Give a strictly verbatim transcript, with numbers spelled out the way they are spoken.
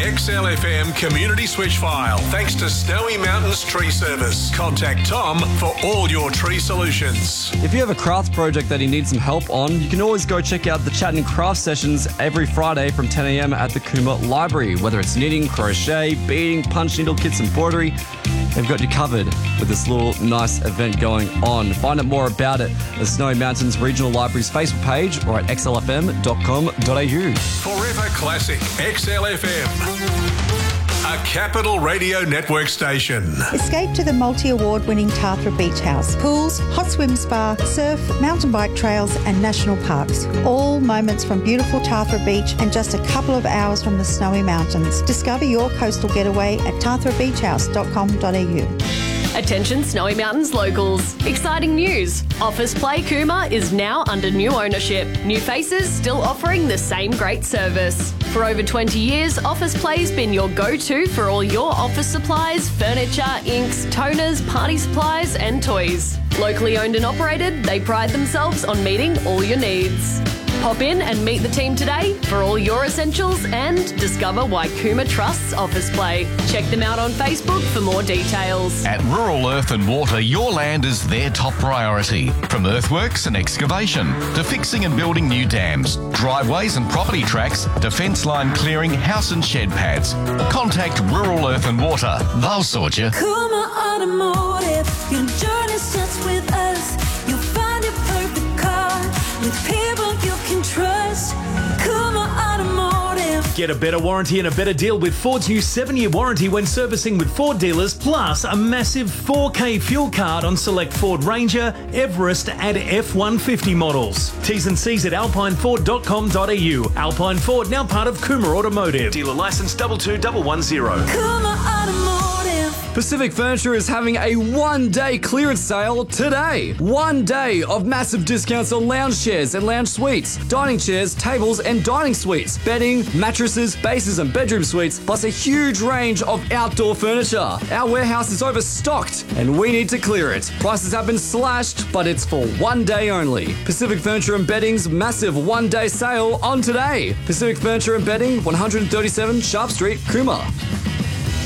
X L F M community switch file thanks to Snowy Mountains Tree Service. Contact Tom for all your tree solutions. If you have a craft project that you need some help on, you can always go check out the Chat and Craft sessions every Friday from ten a.m. at the Cooma Library. Whether it's knitting, crochet, beading, punch needle kits, embroidery, they've got you covered with this little nice event going on. Find out more about it at the Snowy Mountains Regional Library's Facebook page or at x l f m dot com dot a u. Forever Classic X L F M, a Capital Radio Network station. Escape to the multi-award winning Tathra Beach House. Pools, hot swim spa, surf, mountain bike trails and national parks. All moments from beautiful Tathra Beach and just a couple of hours from the Snowy Mountains. Discover your coastal getaway at tathra beach house dot com dot a u. Attention Snowy Mountains locals. Exciting news. Office Play Cooma is now under new ownership. New faces still offering the same great service. For over twenty years, Office Play's been your go-to for all your office supplies, furniture, inks, toners, party supplies and toys. Locally owned and operated, they pride themselves on meeting all your needs. Pop in and meet the team today for all your essentials and discover why Cooma trusts Office Play. Check them out on Facebook for more details. At Rural Earth and Water, your land is their top priority. From earthworks and excavation to fixing and building new dams, driveways and property tracks to fence line clearing, house and shed pads. Contact Rural Earth and Water. They'll sort you. Cooma Automotive, your journey starts with us. You'll find your perfect car with people you can trust. Cooma Automotive. Get a better warranty and a better deal with Ford's new seven-year warranty when servicing with Ford dealers, plus a massive four K fuel card on select Ford Ranger, Everest and F one fifty models. T's and C's at alpine ford dot com dot a u. Alpine Ford, now part of Cooma Automotive. Dealer licence double two double one zero. Cooma Automotive. Pacific Furniture is having a one-day clearance sale today. One day of massive discounts on lounge chairs and lounge suites, dining chairs, tables and dining suites, bedding, mattresses, bases and bedroom suites, plus a huge range of outdoor furniture. Our warehouse is overstocked and we need to clear it. Prices have been slashed, but it's for one day only. Pacific Furniture and Bedding's massive one-day sale on today. Pacific Furniture and Bedding, one thirty-seven Sharp Street, Cooma.